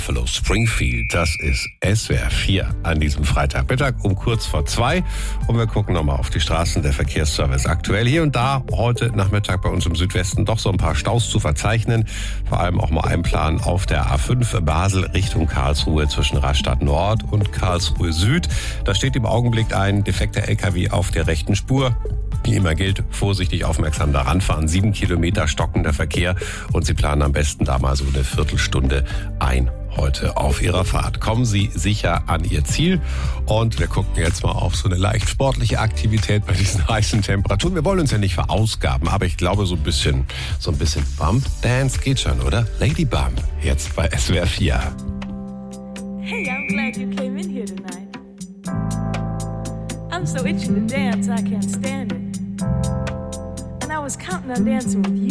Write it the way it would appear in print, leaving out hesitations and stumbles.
Buffalo Springfield. Das ist SWR 4 an diesem Freitagmittag um kurz vor 2. Und wir gucken nochmal auf die Straßen, der Verkehrsservice aktuell. Hier und da heute Nachmittag bei uns im Südwesten doch so ein paar Staus zu verzeichnen. Vor allem auch mal einplanen auf der A5 Basel Richtung Karlsruhe zwischen Rastatt Nord und Karlsruhe Süd. Da steht im Augenblick ein defekter LKW auf der rechten Spur. Wie immer gilt, vorsichtig aufmerksam daran fahren. 7 Kilometer stockender Verkehr und Sie planen am besten da mal so eine Viertelstunde ein heute auf Ihrer Fahrt. Kommen Sie sicher an Ihr Ziel und wir gucken jetzt mal auf so eine leicht sportliche Aktivität bei diesen heißen Temperaturen. Wir wollen uns ja nicht verausgaben, aber ich glaube so ein bisschen Bump Dance geht schon, oder? Lady Bump, jetzt bei SWR 4. Hey, I'm glad you came in here tonight. I'm so itching to dance, I can't stand it. And I was counting on dancing with you.